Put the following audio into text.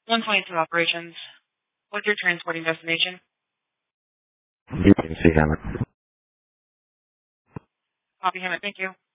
122 operations. What's your transporting destination? You can see Hammett. Copy, Hammett. Thank you.